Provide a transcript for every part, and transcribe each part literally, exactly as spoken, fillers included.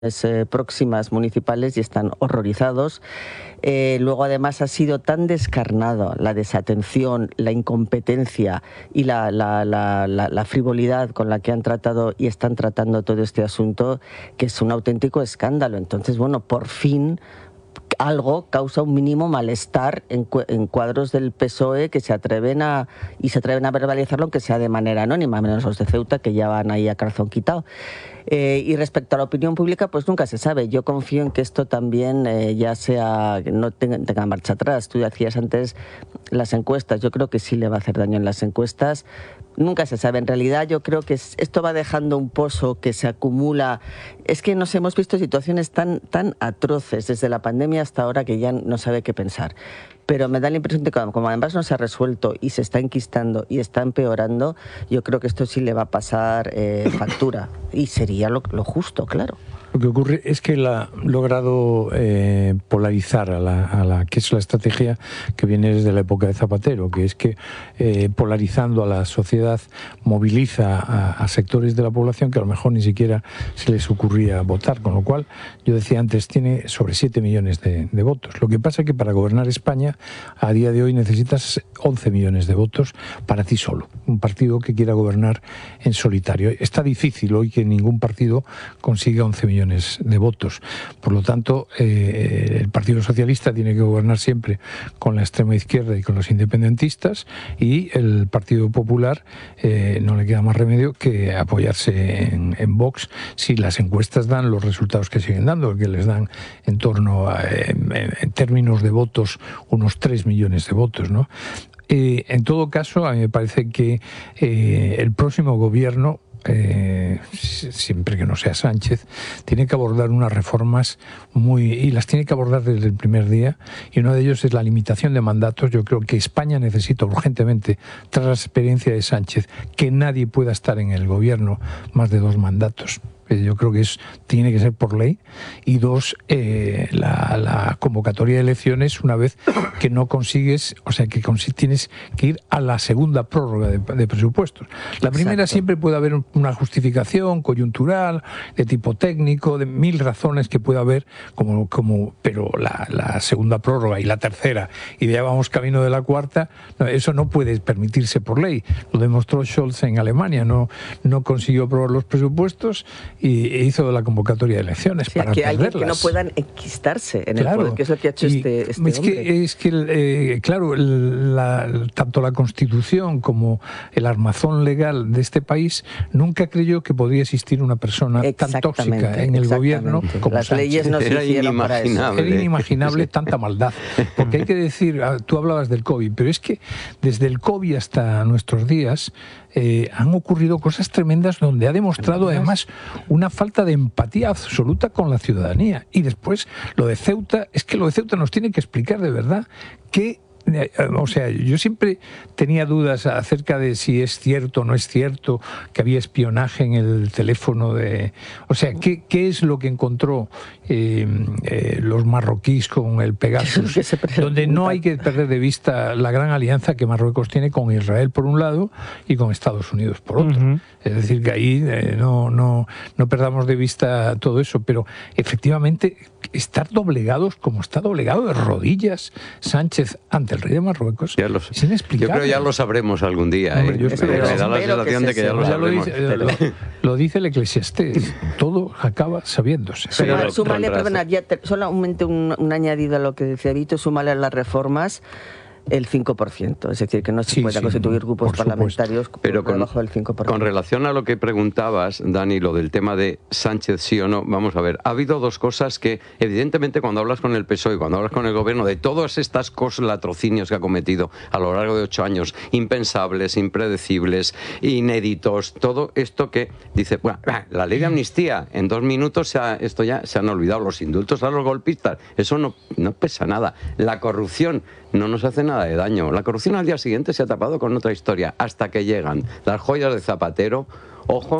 Eh, próximas municipales y están horrorizados. Eh, luego además ha sido tan descarnado la desatención, la incompetencia y la, la, la, la, la frivolidad con la que han tratado y están tratando todo este asunto, que es un auténtico escándalo. Entonces, bueno, por fin algo causa un mínimo malestar en, en cuadros del P S O E que se atreven a y se atreven a verbalizarlo, aunque sea de manera anónima, menos los de Ceuta, que ya van ahí a calzón quitado. Eh, y respecto a la opinión pública, pues nunca se sabe. Yo confío en que esto también eh, ya sea, no tenga, tenga marcha atrás. Tú decías antes las encuestas. Yo creo que sí le va a hacer daño en las encuestas. Nunca se sabe. En realidad yo creo que esto va dejando un pozo que se acumula. Es que nos hemos visto situaciones tan, tan atroces desde la pandemia hasta ahora que ya no sabe qué pensar. Pero me da la impresión de que como además no se ha resuelto y se está enquistando y está empeorando, yo creo que esto sí le va a pasar eh, factura. Y sería lo, lo justo, claro. Lo que ocurre es que él ha logrado eh, polarizar a la, a la que es la estrategia que viene desde la época de Zapatero, que es que eh, polarizando a la sociedad moviliza a, a sectores de la población que a lo mejor ni siquiera se les ocurría votar, con lo cual yo decía antes, tiene sobre siete millones de, de votos. Lo que pasa es que para gobernar España a día de hoy necesitas once millones de votos para ti solo, un partido que quiera gobernar en solitario. Está difícil hoy que ningún partido consiga once millones de votos. Por lo tanto, eh, el Partido Socialista tiene que gobernar siempre con la extrema izquierda y con los independentistas, y el Partido Popular eh, no le queda más remedio que apoyarse en, en Vox si las encuestas dan los resultados que siguen dando, que les dan en torno a, en, en términos de votos, unos tres millones de votos, ¿no? Eh, en todo caso, a mí me parece que eh, el próximo gobierno, Eh, siempre que no sea Sánchez, tiene que abordar unas reformas muy, y las tiene que abordar desde el primer día, y uno de ellos es la limitación de mandatos. Yo creo que España necesita urgentemente, tras la experiencia de Sánchez, que nadie pueda estar en el gobierno más de dos mandatos. Yo creo que es, tiene que ser por ley. Y dos, eh, la, la convocatoria de elecciones, una vez que no consigues, o sea, que tienes que ir a la segunda prórroga de, de presupuestos. La primera Exacto. Siempre puede haber una justificación coyuntural, de tipo técnico, de mil razones que puede haber, como, como, pero la, la segunda prórroga y la tercera, y ya vamos camino de la cuarta, no, eso no puede permitirse por ley. Lo demostró Scholz en Alemania, no, no consiguió aprobar los presupuestos y hizo la convocatoria de elecciones, sí, para que perderlas. Alguien que no puedan enquistarse en claro. el poder, que es lo que ha hecho y este, este es hombre. Que, es que, eh, claro, la, tanto la Constitución como el armazón legal de este país nunca creyó que podría existir una persona tan tóxica en el gobierno como Las Sánchez. leyes no se Era hicieron para eso. Era inimaginable tanta maldad. Porque hay que decir, tú hablabas del COVID, pero es que desde el COVID hasta nuestros días eh, han ocurrido cosas tremendas donde ha demostrado además una falta de empatía absoluta con la ciudadanía. Y después lo de Ceuta, es que lo de Ceuta nos tiene que explicar de verdad que, o sea, yo siempre tenía dudas acerca de si es cierto o no es cierto que había espionaje en el teléfono de... O sea, ¿qué, qué es lo que encontró eh, eh, los marroquíes con el Pegasus? Donde no hay que perder de vista la gran alianza que Marruecos tiene con Israel por un lado y con Estados Unidos por otro. Uh-huh. Es decir, que ahí eh, no, no, no perdamos de vista todo eso, pero efectivamente estar doblegados como está doblegado de rodillas Sánchez ante el rey de Marruecos, ya los, es inexplicable. Yo creo que ya lo sabremos algún día. Hombre, ¿eh? Me da la sensación de que ya lo sabremos. Lo dice, lo, lo dice el Eclesiastés, todo acaba sabiéndose. Pero sí, súmale, perdona, ya te, solamente un, un añadido a lo que decía Vito, súmale a las reformas el cinco por ciento, es decir, que no se sí, pueda sí, constituir grupos parlamentarios por pero con, debajo del cinco por ciento. Con relación a lo que preguntabas, Dani, lo del tema de Sánchez sí o no, vamos a ver, ha habido dos cosas que, evidentemente, cuando hablas con el P S O E y cuando hablas con el gobierno de todas estas cosas, latrocinios que ha cometido a lo largo de ocho años, impensables, impredecibles, inéditos, todo esto que dice, bueno, la ley de amnistía, en dos minutos se ha, esto ya se han olvidado, los indultos a los golpistas, eso no, no pesa nada. La corrupción no nos hace nada de daño. La corrupción al día siguiente se ha tapado con otra historia, hasta que llegan las joyas de Zapatero. Ojo,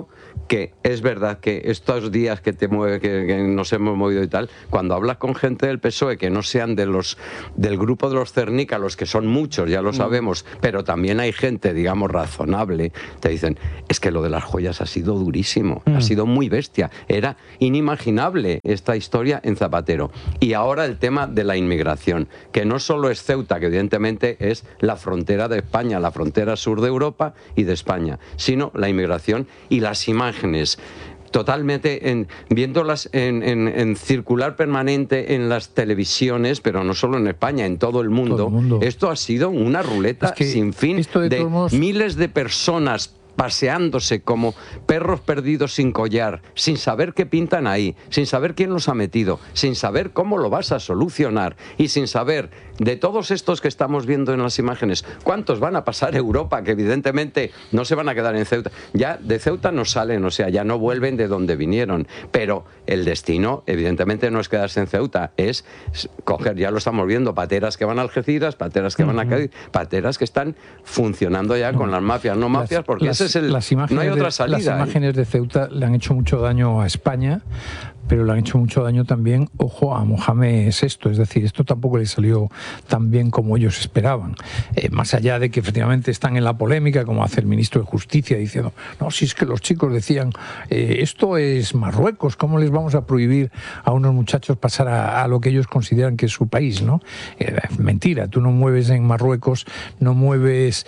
que es verdad que estos días que te mueve, que, que nos hemos movido y tal, cuando hablas con gente del P S O E que no sean de los del grupo de los cernícalos, que son muchos, ya lo sabemos, pero también hay gente, digamos, razonable, te dicen, es que lo de las joyas ha sido durísimo, mm. ha sido muy bestia, era inimaginable esta historia en Zapatero. Y ahora el tema de la inmigración, que no solo es Ceuta, que evidentemente es la frontera de España, la frontera sur de Europa y de España, sino la inmigración y las imágenes totalmente en, viéndolas en, en, en circular permanente en las televisiones, pero no solo en España, en todo el mundo. Todo el mundo. Esto ha sido una ruleta es que sin fin de, de modos... miles de personas paseándose como perros perdidos sin collar, sin saber qué pintan ahí, sin saber quién los ha metido, sin saber cómo lo vas a solucionar y sin saber de todos estos que estamos viendo en las imágenes, cuántos van a pasar a Europa, que evidentemente no se van a quedar en Ceuta. Ya de Ceuta no salen, o sea, ya no vuelven de donde vinieron, pero el destino evidentemente no es quedarse en Ceuta, es coger, ya lo estamos viendo, pateras que van a Algeciras, pateras que van a Cádiz, pateras que están funcionando ya con las mafias, no mafias, porque las, ese es el, las imágenes no hay otra de, salida. Las imágenes de Ceuta le han hecho mucho daño a España, pero le han hecho mucho daño también, ojo, a Mohamed sexto, es decir, esto tampoco le salió tan bien como ellos esperaban. Eh, más allá de que efectivamente están en la polémica, como hace el ministro de Justicia, diciendo, no, si es que los chicos decían, eh, esto es Marruecos, ¿cómo les vamos a prohibir a unos muchachos pasar a, a lo que ellos consideran que es su país, ¿no? Eh, mentira, tú no mueves en Marruecos, no mueves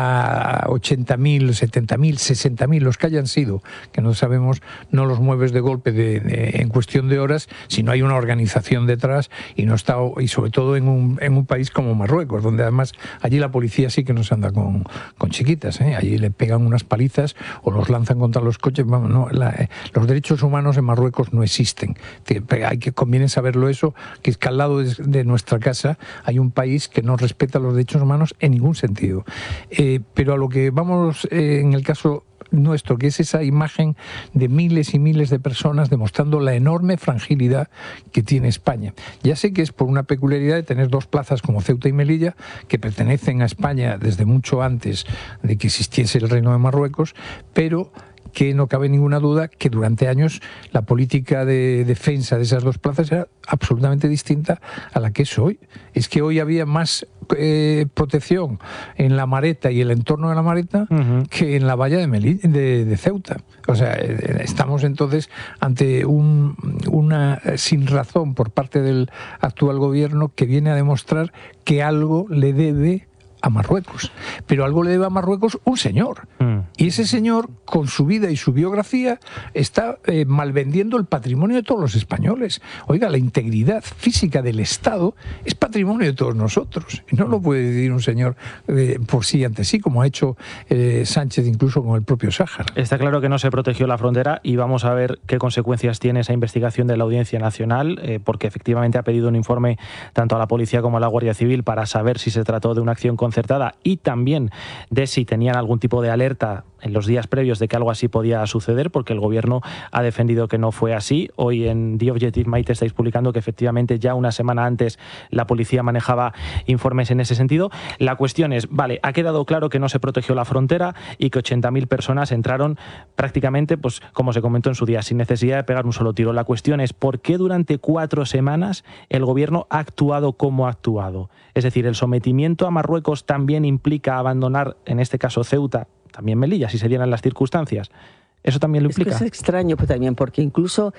a ochenta mil, setenta mil, sesenta mil, los que hayan sido, que no sabemos, no los mueves de golpe de, de, en cuestión de horas, si no hay una organización detrás y no está, y sobre todo en un, en un país como Marruecos, donde además allí la policía sí que no se anda con, con chiquitas, ¿eh? Allí le pegan unas palizas o los lanzan contra los coches. Vamos, no, la, eh, los derechos humanos en Marruecos no existen. Hay que, conviene saberlo eso, que es que al lado de, de nuestra casa hay un país que no respeta los derechos humanos en ningún sentido. Eh, pero a lo que vamos eh, en el caso nuestro, que es esa imagen de miles y miles de personas demostrando la enorme fragilidad que tiene España. Ya sé que es por una peculiaridad de tener dos plazas como Ceuta y Melilla, que pertenecen a España desde mucho antes de que existiese el Reino de Marruecos, pero que no cabe ninguna duda que durante años la política de defensa de esas dos plazas era absolutamente distinta a la que es hoy. Es que hoy había más eh, protección en la Mareta y el entorno de la Mareta uh-huh. que en la valla de, Melilla, de, de Ceuta. O sea, estamos entonces ante un, una sinrazón por parte del actual gobierno que viene a demostrar que algo le debe a Marruecos, pero algo le debe a Marruecos un señor, mm. y ese señor con su vida y su biografía está eh, malvendiendo el patrimonio de todos los españoles. Oiga, la integridad física del Estado es patrimonio de todos nosotros, y no lo puede decir un señor eh, por sí ante sí, como ha hecho eh, Sánchez incluso con el propio Sáhara. Está claro que no se protegió la frontera y vamos a ver qué consecuencias tiene esa investigación de la Audiencia Nacional, eh, porque efectivamente ha pedido un informe tanto a la Policía como a la Guardia Civil para saber si se trató de una acción con concertada y también de si tenían algún tipo de alerta en los días previos de que algo así podía suceder, porque el gobierno ha defendido que no fue así. Hoy en The Objective, Maite, estáis publicando que efectivamente ya una semana antes la policía manejaba informes en ese sentido. La cuestión es, vale, ha quedado claro que no se protegió la frontera y que ochenta mil personas entraron prácticamente, pues como se comentó en su día, sin necesidad de pegar un solo tiro. La cuestión es, ¿por qué durante cuatro semanas el gobierno ha actuado como ha actuado? Es decir, el sometimiento a Marruecos también implica abandonar, en este caso Ceuta, también Melilla, si se dieran las circunstancias. ¿Eso también lo implica? Es que es extraño pues, también, porque incluso,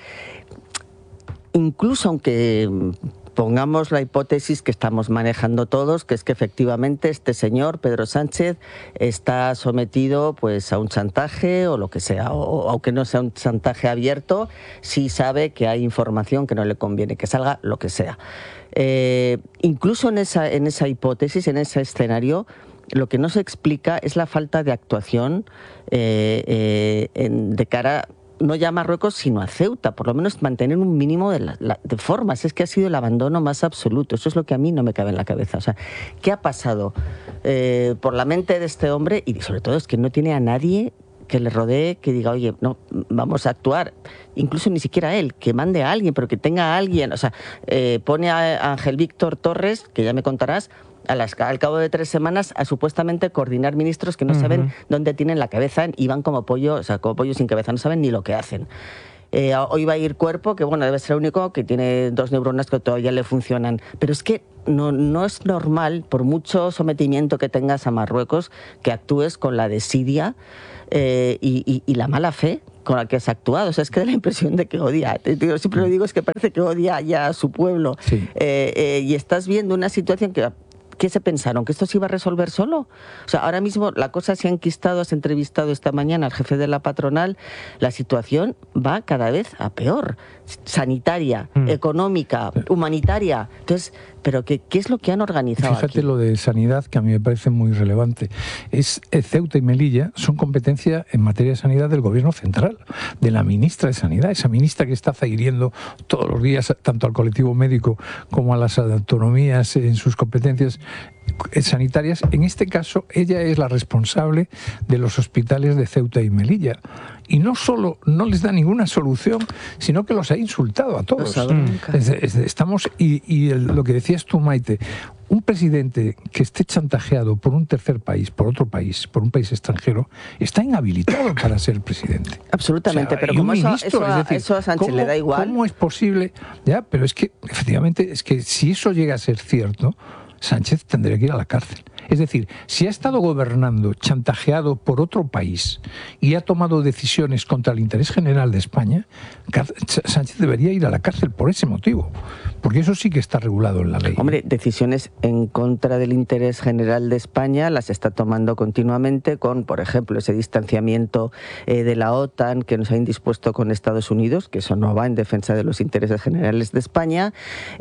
incluso aunque pongamos la hipótesis que estamos manejando todos, que es que efectivamente este señor, Pedro Sánchez, está sometido pues, a un chantaje o lo que sea, o, o aunque no sea un chantaje abierto, sí sabe que hay información que no le conviene que salga, lo que sea. Eh, incluso en esa, en esa hipótesis, en ese escenario, lo que no se explica es la falta de actuación eh, eh, en, de cara, no ya a Marruecos, sino a Ceuta, por lo menos mantener un mínimo de, la, la, de formas. Es que ha sido el abandono más absoluto. Eso es lo que a mí no me cabe en la cabeza. O sea, ¿qué ha pasado eh, por la mente de este hombre? Y sobre todo es que no tiene a nadie que le rodee, que diga, oye, no, vamos a actuar. Incluso ni siquiera él, que mande a alguien, pero que tenga a alguien. O sea, eh, pone a Ángel Víctor Torres, que ya me contarás, a las, al cabo de tres semanas, a supuestamente coordinar ministros que no uh-huh. saben dónde tienen la cabeza y van como pollo, o sea, como pollo sin cabeza, no saben ni lo que hacen. Eh, hoy va a ir Cuerpo, que bueno, debe ser el único que tiene dos neuronas que todavía le funcionan. Pero es que no, no es normal, por mucho sometimiento que tengas a Marruecos, que actúes con la desidia eh, y, y, y la mala fe con la que has actuado. O sea, es que da la impresión de que odia. Yo siempre lo digo, es que parece que odia ya a su pueblo. Sí. Eh, eh, y estás viendo una situación que... ¿Qué se pensaron? ¿Que esto se iba a resolver solo? O sea, ahora mismo la cosa se ha enquistado, has entrevistado esta mañana al jefe de la patronal, la situación va cada vez a peor. Sanitaria, mm. económica, humanitaria. Entonces, ¿pero qué, qué es lo que han organizado Fíjate aquí? Lo de sanidad, que a mí me parece muy relevante. Es Ceuta y Melilla son competencia en materia de sanidad del gobierno central, de la ministra de Sanidad, esa ministra que está zahiriendo todos los días tanto al colectivo médico como a las autonomías en sus competencias sanitarias. En este caso, ella es la responsable de los hospitales de Ceuta y Melilla. Y no solo no les da ninguna solución, sino que los ha insultado a todos. Mm. Estamos, y, y el, lo que decías tú, Maite, un presidente que esté chantajeado por un tercer país, por otro país, por un país extranjero, está inhabilitado para ser presidente. Absolutamente, o sea, pero como eso, ministro, eso, a, decir, eso a Sánchez ¿cómo, le da igual. ¿Cómo es posible? Ya, pero es que, efectivamente, es que si eso llega a ser cierto, Sánchez tendría que ir a la cárcel. Es decir, si ha estado gobernando chantajeado por otro país y ha tomado decisiones contra el interés general de España, Sánchez debería ir a la cárcel por ese motivo, porque eso sí que está regulado en la ley. Hombre, decisiones en contra del interés general de España las está tomando continuamente con, por ejemplo, ese distanciamiento eh, de la OTAN que nos ha indispuesto con Estados Unidos, que eso no va en defensa de los intereses generales de España.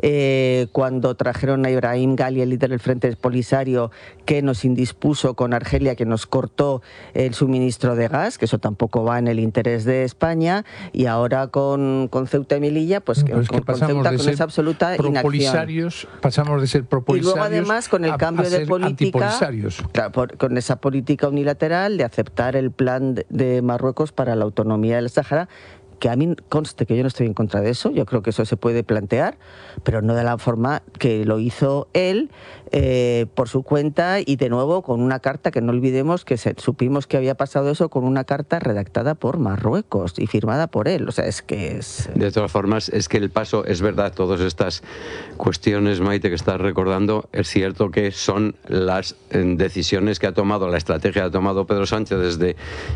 Eh, cuando trajeron a Ibrahim Gali, el líder del Frente Polisario, que nos indispuso con Argelia, que nos cortó el suministro de gas, que eso tampoco va en el interés de España, y ahora con, con Ceuta y Melilla, pues, pues con, con Ceuta con esa absoluta inacción. Pasamos de ser propolisarios y luego además con el cambio a, a de política, claro, por, con esa política unilateral de aceptar el plan de, de Marruecos para la autonomía del Sáhara, que a mí conste que yo no estoy en contra de eso, yo creo que eso se puede plantear, pero no de la forma que lo hizo él, eh, por su cuenta, y de nuevo con una carta que no olvidemos que se, supimos que había pasado eso con una carta redactada por Marruecos y firmada por él. O sea, es que es... De todas formas, es que el paso, es verdad, todas estas cuestiones, Maite, que estás recordando, es cierto que son las decisiones que ha tomado, la estrategia que ha tomado Pedro Sánchez desde,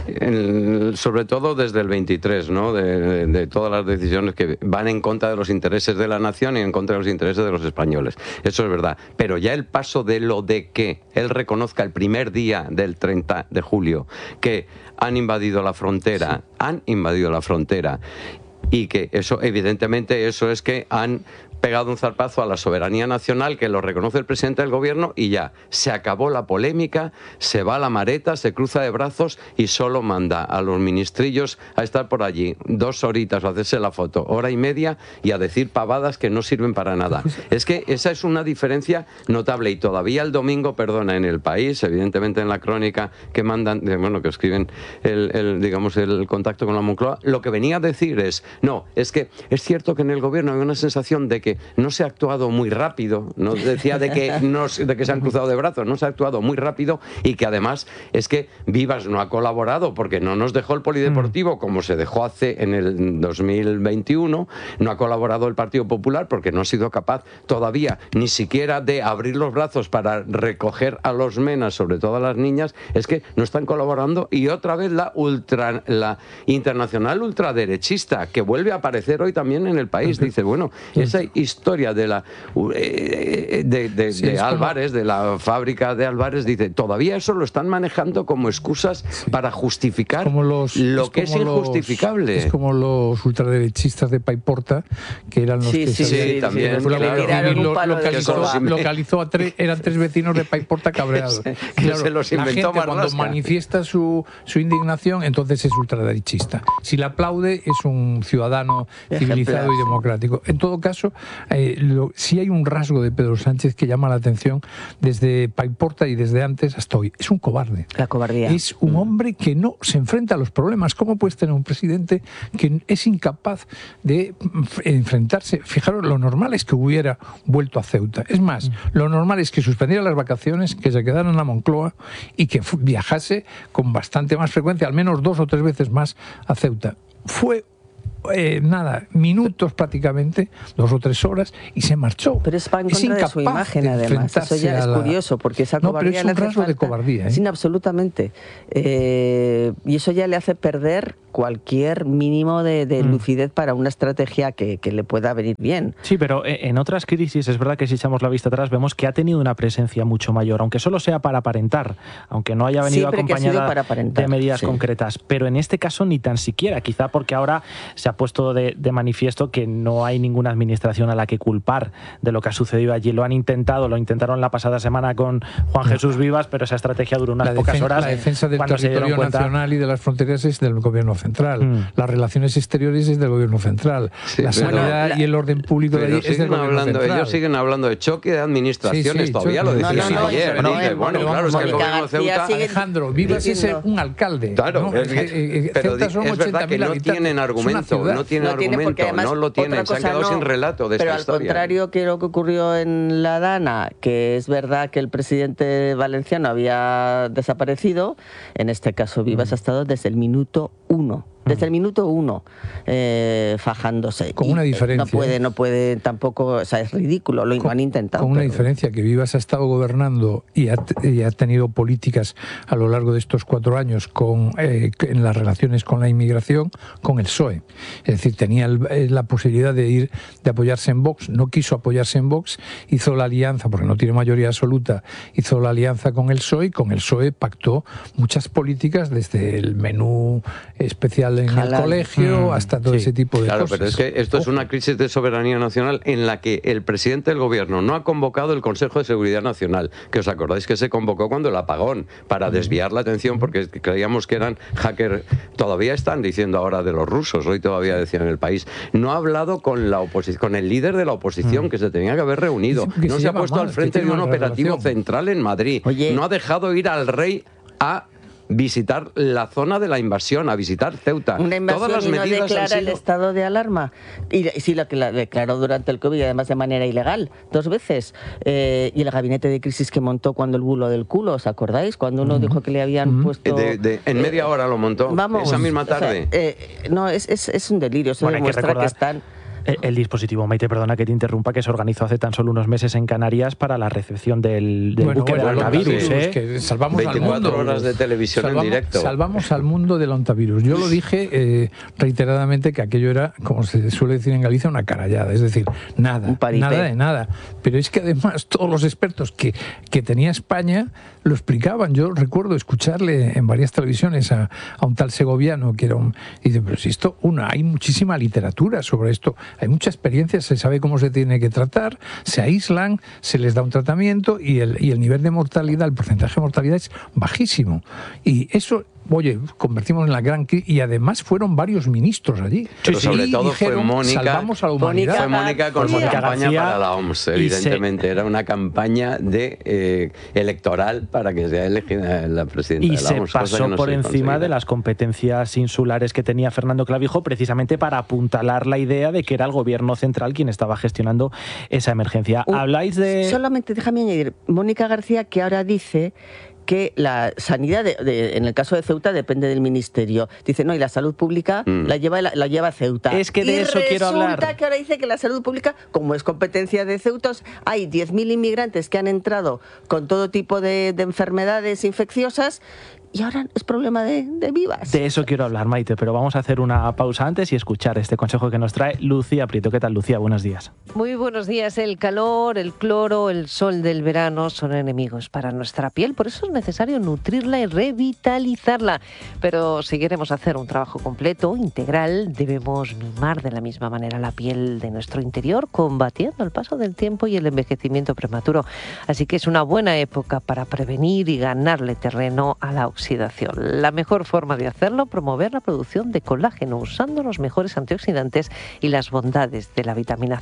el, sobre todo desde el veintitrés, ¿no?, de De, de todas las decisiones que van en contra de los intereses de la nación y en contra de los intereses de los españoles. Eso es verdad. Pero ya el paso de lo de que él reconozca el primer día del treinta de julio que han invadido la frontera, sí. han invadido la frontera, y que eso, evidentemente, eso es que han pegado un zarpazo a la soberanía nacional, que lo reconoce el presidente del gobierno, y ya se acabó la polémica, se va a la mareta, se cruza de brazos y solo manda a los ministrillos a estar por allí dos horitas a hacerse la foto, hora y media, y a decir pavadas que no sirven para nada. Es que esa es una diferencia notable, y todavía el domingo, perdona, en El País, evidentemente en la crónica que mandan, bueno, que escriben el, el digamos el contacto con la Moncloa, lo que venía a decir es, no, es que es cierto que en el gobierno hay una sensación de que no se ha actuado muy rápido, no decía de que, no, de que se han cruzado de brazos, no se ha actuado muy rápido, y que además es que Vivas no ha colaborado porque no nos dejó el polideportivo como se dejó hace en el dos mil veintiuno, no ha colaborado el Partido Popular porque no ha sido capaz todavía ni siquiera de abrir los brazos para recoger a los menas, sobre todo a las niñas, es que no están colaborando. Y otra vez la ultra, la internacional ultraderechista, que vuelve a aparecer hoy también en El País, dice, bueno, esa historia de la de, de, de, sí, de Álvarez, como... de la fábrica de Álvarez, dice, todavía eso lo están manejando como excusas sí. para justificar como los, lo es que es injustificable. Los, es como los ultraderechistas de Paiporta, que eran los sí, que sí, se sí, también, sí, claro. lo, localizó, localizó a tres, eran tres vecinos de Paiporta cabreados. que claro, se los inventó la gente cuando manifiesta su, su indignación, entonces es ultraderechista. Si la aplaude, es un ciudadano civilizado y democrático. En todo caso, eh, lo, sí hay un rasgo de Pedro Sánchez que llama la atención desde Paiporta y desde antes hasta hoy. Es un cobarde. La cobardía. Es un hombre que no se enfrenta a los problemas. ¿Cómo puedes tener un presidente que es incapaz de enfrentarse? Fijaros, lo normal es que hubiera vuelto a Ceuta. Es más, lo normal es que suspendiera las vacaciones, que se quedara en la Moncloa y que viajase con bastante más frecuencia, al menos dos o tres veces más a Ceuta. Fue Eh, nada, minutos prácticamente, dos o tres horas, y se marchó. Pero es para en contra de su imagen, además. Eso ya es curioso, porque esa no, cobardía pero es un le hace rasgo falta. de cobardía, ¿eh? Sí, absolutamente. Eh, y eso ya le hace perder cualquier mínimo de, de mm. lucidez para una estrategia que, que le pueda venir bien. Sí, pero en otras crisis es verdad que si echamos la vista atrás vemos que ha tenido una presencia mucho mayor, aunque solo sea para aparentar, aunque no haya venido Siempre acompañada para aparentar, de medidas sí. concretas. Pero en este caso ni tan siquiera, quizá porque ahora se ha puesto de, de manifiesto que no hay ninguna administración a la que culpar de lo que ha sucedido allí. Lo han intentado, lo intentaron la pasada semana con Juan Jesús Vivas, pero esa estrategia duró unas la pocas defensa, horas. La defensa del territorio cuenta... nacional y de las fronteras es del gobierno central. Mm. Las relaciones exteriores es del gobierno central. Sí, la sanidad bueno, y el orden público de allí es del gobierno hablando, central. Ellos siguen hablando de choque de administraciones, sí, sí, todavía choque. Lo decían no, no, ayer. No, dice, bueno, claro, es que el gobierno de Ceuta... Alejandro, Vivas es un alcalde. Claro, ¿no? es, que, pero es verdad que no tienen argumento, no tienen argumento, no lo tienen, se han quedado sin relato de esta historia. Pero al contrario que lo que ocurrió en La Dana, que es verdad que el presidente valenciano había desaparecido, en este caso Vivas ha estado desde el minuto uno. Desde el minuto uno, eh, fajándose. Con una diferencia. No puede, no puede tampoco, o sea, es ridículo, lo con, han intentado. Con una pero... diferencia, que Vivas ha estado gobernando y ha, y ha tenido políticas a lo largo de estos cuatro años con, eh, en las relaciones con la inmigración, con el P S O E. Es decir, tenía el, la posibilidad de ir, de apoyarse en Vox, no quiso apoyarse en Vox, hizo la alianza, porque no tiene mayoría absoluta, hizo la alianza con el P S O E y con el P S O E pactó muchas políticas, desde el menú especial en Jalal. El colegio, hasta todo sí. ese tipo de claro, cosas. Claro, pero es que esto Ojo. es una crisis de soberanía nacional en la que el presidente del gobierno no ha convocado el Consejo de Seguridad Nacional, que os acordáis que se convocó cuando el apagón, para desviar la atención, porque creíamos que eran hackers. Todavía están diciendo ahora de los rusos, hoy todavía decían en El País. No ha hablado con la oposición, con el líder de la oposición, que se tenía que haber reunido. Que no se, se ha puesto mal, al frente de un operativo relación. central en Madrid. Oye. No ha dejado ir al rey a visitar la zona de la invasión, a visitar Ceuta. Una invasión Todas las y no medidas declara han sido... el estado de alarma. Y sí, lo que la declaró durante el COVID, además de manera ilegal, dos veces. Eh, y el gabinete de crisis que montó cuando el bulo del culo, ¿os acordáis? Cuando uno uh-huh. dijo que le habían uh-huh. puesto... De, de, en media eh, hora lo montó, vamos, esa misma tarde. O sea, eh, no, es, es, es un delirio. Eso bueno, demuestra que, que están... El, el dispositivo, Maite, perdona que te interrumpa, que se organizó hace tan solo unos meses en Canarias para la recepción del, del bueno, buque bueno, del Antavirus. Sí, ¿eh? que salvamos veinticuatro al mundo. horas de televisión salvamos, en directo. Salvamos al mundo del Antavirus. Yo lo dije eh, reiteradamente que aquello era, como se suele decir en Galicia, una carallada. Es decir, nada, nada de nada. Pero es que además todos los expertos que, que tenía España lo explicaban. Yo recuerdo escucharle en varias televisiones a, a un tal segoviano que era un... Y dice, pero si esto, una, hay muchísima literatura sobre esto, hay mucha experiencia, se sabe cómo se tiene que tratar, se aíslan, se les da un tratamiento y el, y el nivel de mortalidad, el porcentaje de mortalidad es bajísimo. Y eso... Oye, convertimos en la gran crisis y además fueron varios ministros allí. Pero sobre y todo dijeron, fue Mónica, salvamos a la humanidad. Fue Mónica con su campaña García, para la O M S, evidentemente. Se, era una campaña de eh, electoral para que sea elegida la presidenta y de la O M S. Y se pasó no por encima conseguida. de las competencias insulares que tenía Fernando Clavijo, precisamente para apuntalar la idea de que era el gobierno central quien estaba gestionando esa emergencia. Uh, Habláis de... Solamente déjame añadir, Mónica García, que ahora dice que la sanidad, de, de, en el caso de Ceuta, depende del ministerio. Dice, no, y la salud pública mm. la, lleva, la, la lleva Ceuta. Es que de y eso quiero hablar. resulta que ahora dice que la salud pública, como es competencia de Ceuta, hay diez mil inmigrantes que han entrado con todo tipo de, de enfermedades infecciosas y ahora es problema de, de Vivas. De eso quiero hablar, Maite, pero vamos a hacer una pausa antes y escuchar este consejo que nos trae Lucía Prieto. ¿Qué tal, Lucía? Buenos días. Muy buenos días. El calor, el cloro, el sol del verano son enemigos para nuestra piel, por eso es necesario nutrirla y revitalizarla. Pero si queremos hacer un trabajo completo, integral, debemos mimar de la misma manera la piel de nuestro interior, combatiendo el paso del tiempo y el envejecimiento prematuro. Así que es una buena época para prevenir y ganarle terreno a la oxidación. La mejor forma de hacerlo, promover la producción de colágeno usando los mejores antioxidantes y las bondades de la vitamina C.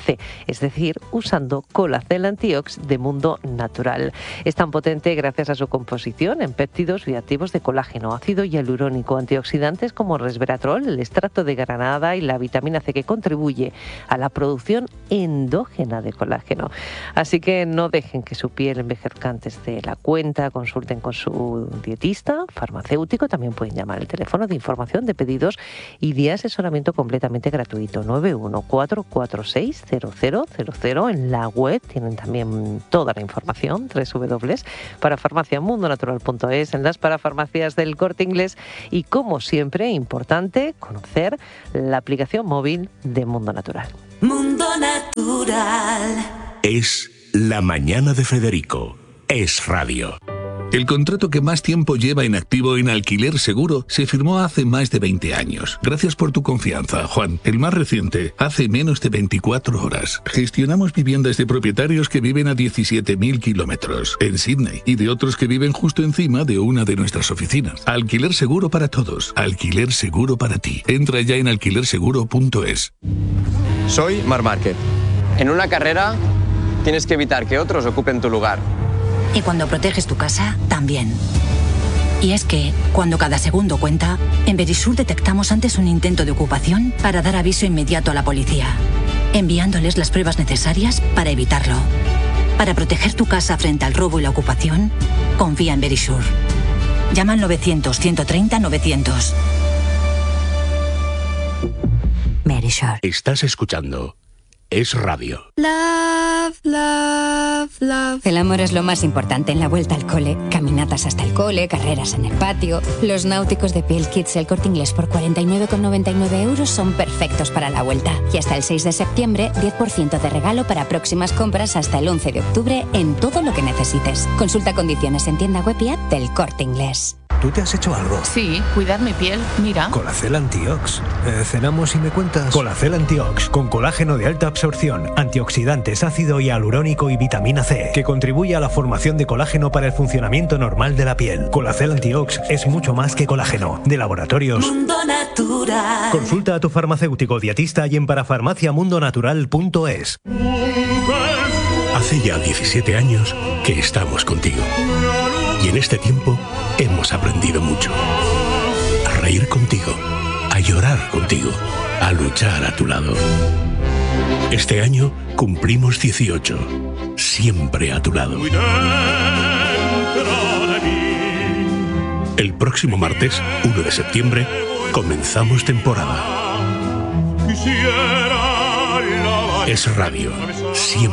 es decir, usando Colacel Antiox de Mundo Natural. Es tan potente gracias a su composición en péptidos bioactivos de colágeno, ácido hialurónico, antioxidantes como resveratrol, el extracto de granada y la vitamina C, que contribuye a la producción endógena de colágeno. Así que no dejen que su piel envejezca antes de la cuenta, consulten con su dietista, farmacéutico, también pueden llamar al teléfono de información de pedidos y de asesoramiento completamente gratuito, nueve uno cuatro cuatro seis cero cero cero cero. En la web tienen también toda la información, doble u doble u doble u para farmacia mundo natural punto es, en las parafarmacias del Corte Inglés y, como siempre, importante conocer la aplicación móvil de Mundo Natural. Mundo Natural. Es la mañana de Federico. Es radio. El contrato que más tiempo lleva en activo en Alquiler Seguro se firmó hace más de veinte años. Gracias por tu confianza, Juan. El más reciente, hace menos de veinticuatro horas. Gestionamos viviendas de propietarios que viven a diecisiete mil kilómetros en Sydney y de otros que viven justo encima de una de nuestras oficinas. Alquiler Seguro para todos. Alquiler Seguro para ti. Entra ya en alquiler seguro punto es. Soy Marc Márquez. En una carrera tienes que evitar que otros ocupen tu lugar. Y cuando proteges tu casa, también. Y es que, cuando cada segundo cuenta, en Verisur detectamos antes un intento de ocupación para dar aviso inmediato a la policía, enviándoles las pruebas necesarias para evitarlo. Para proteger tu casa frente al robo y la ocupación, confía en Verisur. Llama al novecientos, ciento treinta, novecientos. Verisur. Estás escuchando Es Radio. Love, love, love. El amor es lo más importante en la vuelta al cole. Caminatas hasta el cole, carreras en el patio. Los náuticos de Piel Kids El Corte Inglés por cuarenta y nueve con noventa y nueve euros son perfectos para la vuelta. Y hasta el seis de septiembre, diez por ciento de regalo para próximas compras hasta el once de octubre en todo lo que necesites. Consulta condiciones en tienda web y app del Corte Inglés. ¿Tú te has hecho algo? Sí, cuidar mi piel, mira. Colacel Antiox. Eh, ¿Cenamos y me cuentas? Colacel Antiox, con colágeno de alta absorción, antioxidantes, ácido hialurónico y vitamina C, que contribuye a la formación de colágeno para el funcionamiento normal de la piel. Colacel Antiox es mucho más que colágeno. De Laboratorios Mundo Natural. Consulta a tu farmacéutico dietista y en parafarmacia mundo natural punto es. Hace ya diecisiete años que estamos contigo. Y en este tiempo hemos aprendido mucho. A reír contigo, a llorar contigo, a luchar a tu lado. Este año cumplimos dieciocho, siempre a tu lado. El próximo martes, uno de septiembre, comenzamos temporada. Es radio, siempre.